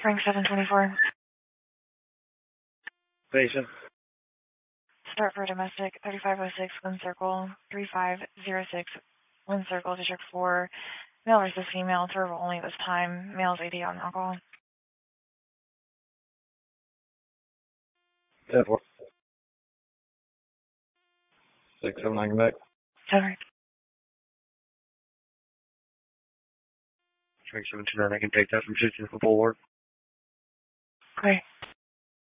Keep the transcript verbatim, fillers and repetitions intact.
Frank seven twenty-four. Patient. Start for domestic, thirty-five oh six, One Circle, three five zero six, One Circle, District four. Male versus female, verbal only this time. Male's A D on alcohol. ten four. six seven nine, back. Sorry. Frank seven two nine, I can take that from Houston for forward. Great.